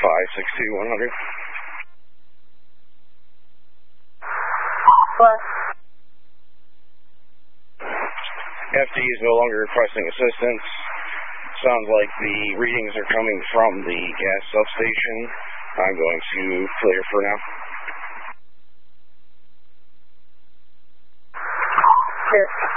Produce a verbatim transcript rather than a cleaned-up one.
five six two one hundred. What? F D is no longer requesting assistance. Sounds like the readings are coming from the gas substation. I'm going to clear for now. Sure.